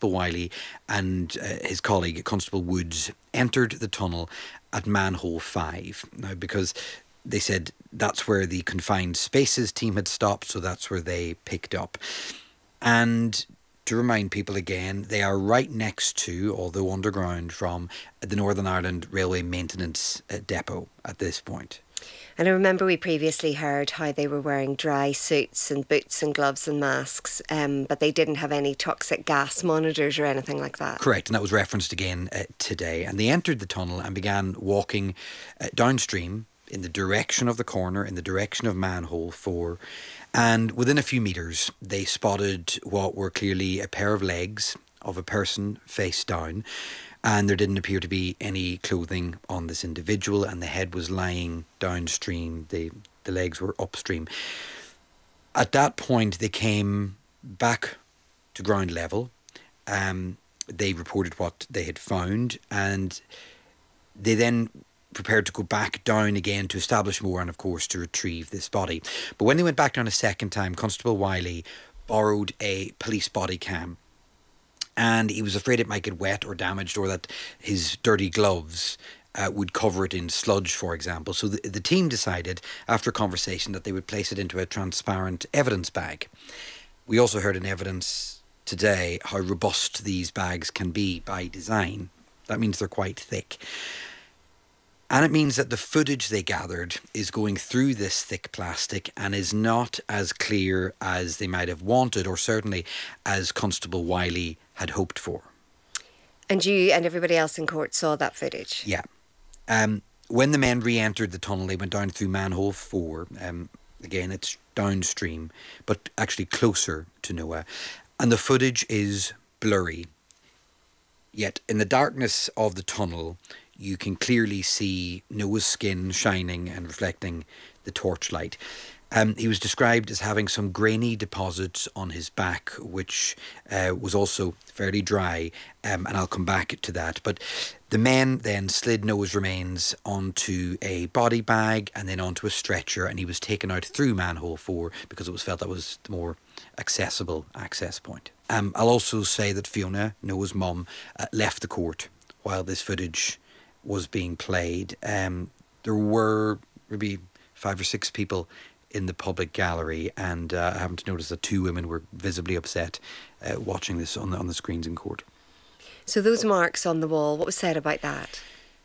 Constable Wiley and his colleague, Constable Woods, entered the tunnel at manhole 5. Now, because they said that's where the confined spaces team had stopped, so that's where they picked up. And to remind people again, they are right next to, although underground, from the Northern Ireland Railway Maintenance Depot at this point. And I remember we previously heard how they were wearing dry suits and boots and gloves and masks, but they didn't have any toxic gas monitors or anything like that. Correct, and that was referenced again today. And they entered the tunnel and began walking downstream in the direction of the corner, in the direction of manhole 4. And within a few metres, they spotted what were clearly a pair of legs of a person face down. And there didn't appear to be any clothing on this individual, and the head was lying downstream. The legs were upstream. At that point, they came back to ground level. They reported what they had found, and they then prepared to go back down again to establish more and, of course, to retrieve this body. But when they went back down a second time, Constable Wiley borrowed a police body cam, and he was afraid it might get wet or damaged, or that his dirty gloves would cover it in sludge, for example. So the team decided, after a conversation, that they would place it into a transparent evidence bag. We also heard in evidence today how robust these bags can be by design. That means they're quite thick. And it means that the footage they gathered is going through this thick plastic and is not as clear as they might have wanted, or certainly as Constable Wiley had hoped for. And you and everybody else in court saw that footage? Yeah. When the men re-entered the tunnel, they went down through manhole 4. Again, it's downstream, but actually closer to Noah. And the footage is blurry. Yet in the darkness of the tunnel, you can clearly see Noah's skin shining and reflecting the torchlight. He was described as having some grainy deposits on his back, which was also fairly dry, and I'll come back to that. But the men then slid Noah's remains onto a body bag and then onto a stretcher, and he was taken out through manhole 4 because it was felt that was the more accessible access point. I'll also say that Fiona, Noah's mum, left the court while this footage was being played. There were maybe 5 or 6 people in the public gallery, and I happened to notice that 2 women were visibly upset watching this on the screens in court. So those marks on the wall, what was said about that?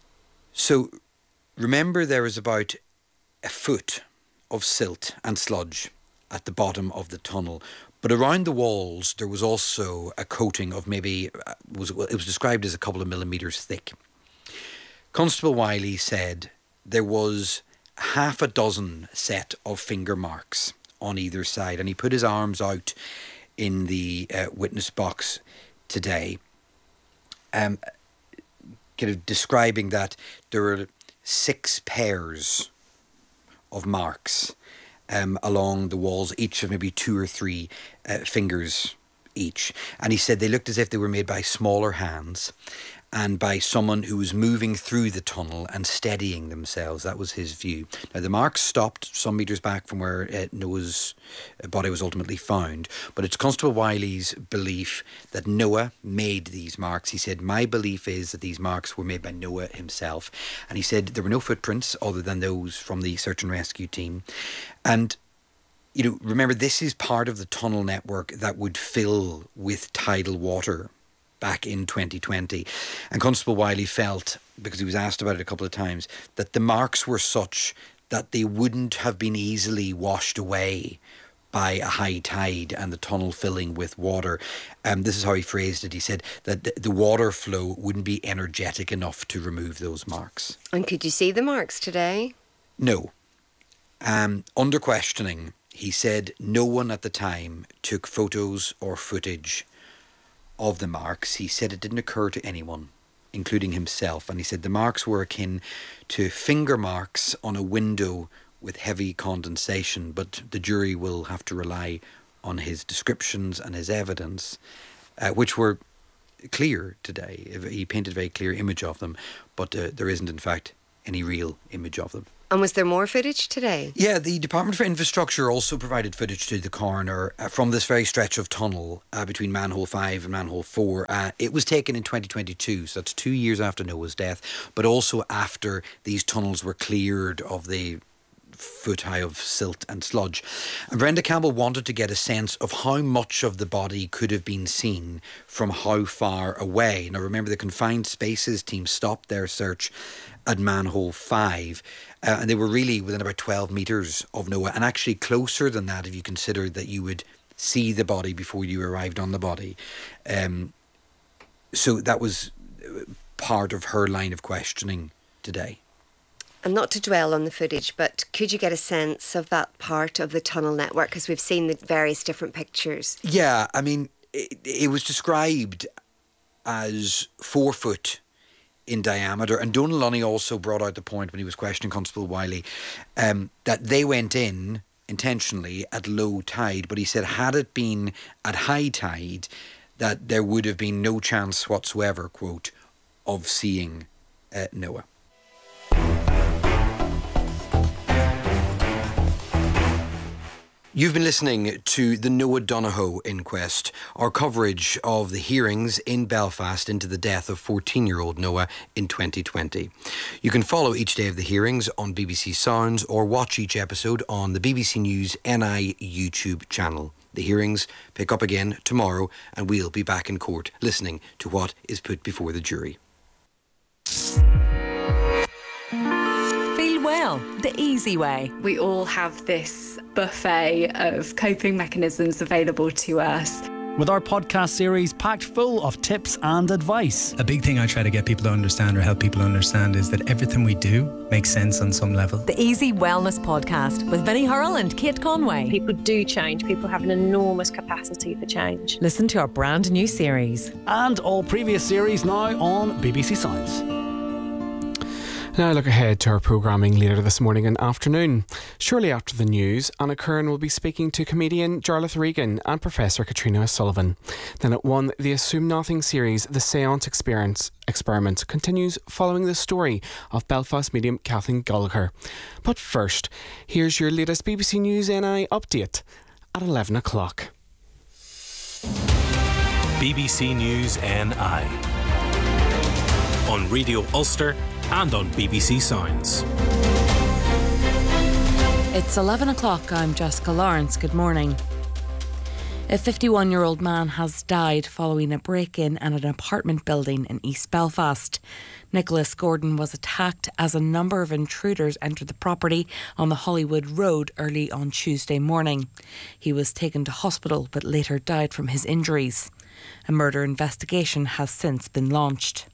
So remember, there is about a foot of silt and sludge at the bottom of the tunnel, but around the walls there was also a coating of maybe, it was described as a couple of millimetres thick. Constable Wiley said there was half a dozen set of finger marks on either side, and he put his arms out in the witness box today, kind of describing that there were 6 pairs of marks along the walls, each of maybe 2 or 3 fingers each. And he said they looked as if they were made by smaller hands and by someone who was moving through the tunnel and steadying themselves. That was his view. Now, the marks stopped some metres back from where Noah's body was ultimately found, but it's Constable Wiley's belief that Noah made these marks. He said, my belief is that these marks were made by Noah himself. And he said there were no footprints other than those from the search and rescue team. And remember, this is part of the tunnel network that would fill with tidal water back in 2020. And Constable Wiley felt, because he was asked about it a couple of times, that the marks were such that they wouldn't have been easily washed away by a high tide and the tunnel filling with water. This is how he phrased it. He said that the water flow wouldn't be energetic enough to remove those marks. And could you see the marks today? No. Under questioning, he said no one at the time took photos or footage of the marks. He said it didn't occur to anyone, including himself. And he said the marks were akin to finger marks on a window with heavy condensation, but the jury will have to rely on his descriptions and his evidence, which were clear today. He painted a very clear image of them, but there isn't, in fact, any real image of them. And was there more footage today? Yeah, the Department for Infrastructure also provided footage to the coroner from this very stretch of tunnel between Manhole 5 and Manhole 4. It was taken in 2022, so that's 2 years after Noah's death, but also after these tunnels were cleared of the foot high of silt and sludge. And Brenda Campbell wanted to get a sense of how much of the body could have been seen from how far away. Now remember, the Confined Spaces team stopped their search at Manhole 5 and they were really within about 12 metres of Noah, and actually closer than that if you consider that you would see the body before you arrived on the body. So that was part of her line of questioning today. And not to dwell on the footage, but could you get a sense of that part of the tunnel network? Because we've seen the various different pictures. Yeah, I mean, it was described as 4 foot in diameter. And Donal Lunny also brought out the point when he was questioning Constable Wiley that they went in intentionally at low tide. But he said had it been at high tide, that there would have been no chance whatsoever, quote, of seeing Noah. You've been listening to the Noah Donohoe inquest, our coverage of the hearings in Belfast into the death of 14-year-old Noah in 2020. You can follow each day of the hearings on BBC Sounds or watch each episode on the BBC News NI YouTube channel. The hearings pick up again tomorrow and we'll be back in court listening to what is put before the jury. Feel well, the easy way. We all have this buffet of coping mechanisms available to us. With our podcast series packed full of tips and advice. A big thing I try to get people to understand or help people understand is that everything we do makes sense on some level. The Easy Wellness Podcast with Vinnie Hurrell and Kate Conway. People do change. People have an enormous capacity for change. Listen to our brand new series. And all previous series now on BBC Sounds. Now look ahead to our programming later this morning and afternoon. Shortly after the news, Anna Curran will be speaking to comedian Jarlath Regan and Professor Katrina O'Sullivan. Then at 1, the Assume Nothing series, The Seance Experiment, continues following the story of Belfast medium Kathleen Gallagher. But first, here's your latest BBC News NI update at 11 o'clock. BBC News NI on Radio Ulster and on BBC Sounds. It's 11 o'clock. I'm Jessica Lawrence. Good morning. A 51-year-old man has died following a break-in at an apartment building in East Belfast. Nicholas Gordon was attacked as a number of intruders entered the property on the Hollywood Road early on Tuesday morning. He was taken to hospital but later died from his injuries. A murder investigation has since been launched.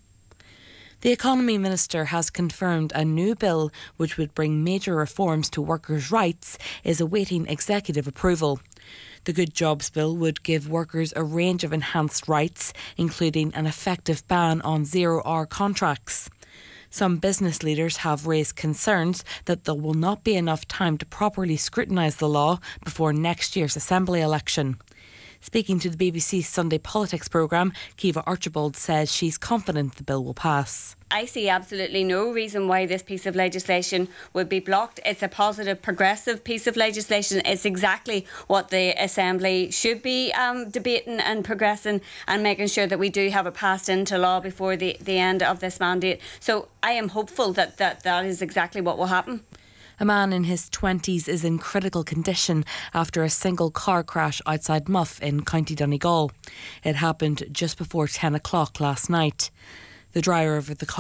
The Economy Minister has confirmed a new bill which would bring major reforms to workers' rights is awaiting executive approval. The Good Jobs Bill would give workers a range of enhanced rights, including an effective ban on zero-hour contracts. Some business leaders have raised concerns that there will not be enough time to properly scrutinise the law before next year's Assembly election. Speaking to the BBC Sunday Politics programme, Kiva Archibald says she's confident the bill will pass. I see absolutely no reason why this piece of legislation would be blocked. It's a positive, progressive piece of legislation. It's exactly what the Assembly should be debating and progressing and making sure that we do have it passed into law before the end of this mandate. So I am hopeful that is exactly what will happen. A man in his 20s is in critical condition after a single car crash outside Muff in County Donegal. It happened just before 10 o'clock last night. The driver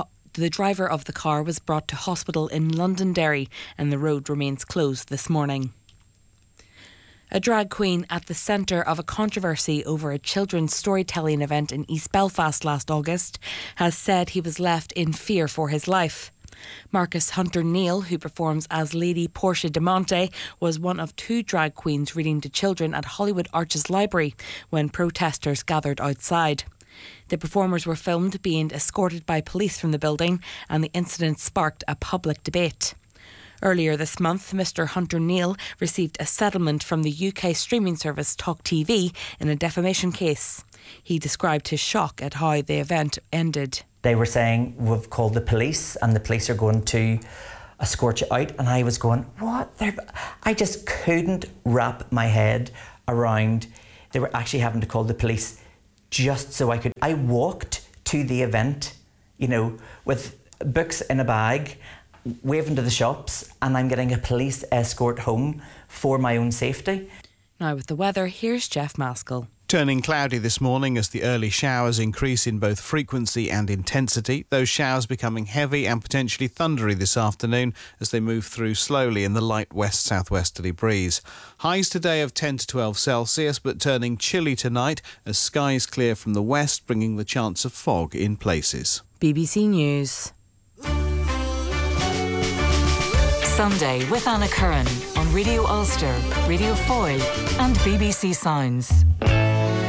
of the car was brought to hospital in Londonderry and the road remains closed this morning. A drag queen at the centre of a controversy over a children's storytelling event in East Belfast last August has said he was left in fear for his life. Marcus Hunter-Neal, who performs as Lady Portia de Monte, was one of 2 drag queens reading to children at Hollywood Arches Library when protesters gathered outside. The performers were filmed being escorted by police from the building and the incident sparked a public debate. Earlier this month, Mr Hunter-Neal received a settlement from the UK streaming service Talk TV in a defamation case. He described his shock at how the event ended. They were saying, we've called the police and the police are going to escort you out. And I was going, what? I just couldn't wrap my head around they were actually having to call the police just so I walked to the event, you know, with books in a bag, waving to the shops, and I'm getting a police escort home for my own safety. Now with the weather, here's Jeff Maskell. Turning cloudy this morning as the early showers increase in both frequency and intensity. Those showers becoming heavy and potentially thundery this afternoon as they move through slowly in the light west-southwesterly breeze. Highs today of 10 to 12 Celsius, but turning chilly tonight as skies clear from the west, bringing the chance of fog in places. BBC News. Sunday with Anna Curran on Radio Ulster, Radio Foyle and BBC Sounds.